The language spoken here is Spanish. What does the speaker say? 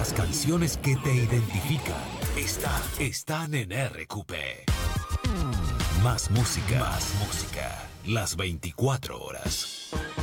Las canciones que te identifican están en RQP. Más música. Las 24 horas.